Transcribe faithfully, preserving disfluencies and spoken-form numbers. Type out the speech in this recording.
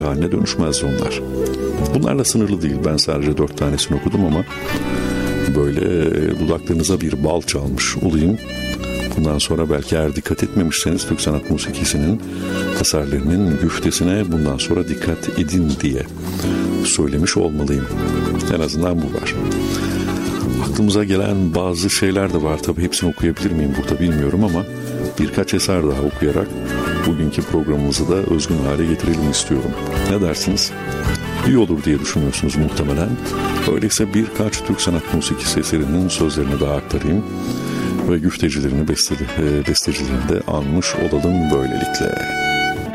haline dönüşmezdi onlar. Bunlarla sınırlı değil. Ben sadece dört tanesini okudum ama böyle dudaklarınıza bir bal çalmış olayım. Bundan sonra belki eğer dikkat etmemişseniz Türk sanat musikisinin eserlerinin güftesine bundan sonra dikkat edin diye söylemiş olmalıyım. En azından bu var. Aklımıza gelen bazı şeyler de var. Tabii hepsini okuyabilir miyim burada bilmiyorum ama birkaç eser daha okuyarak bugünkü programımızı da özgün hale getirelim istiyorum. Ne dersiniz? İyi olur diye düşünüyorsunuz muhtemelen. Öyleyse birkaç Türk sanat musikisi eserinin sözlerini daha aktarayım ve güftecilerini, bestecilerini de anmış olalım böylelikle.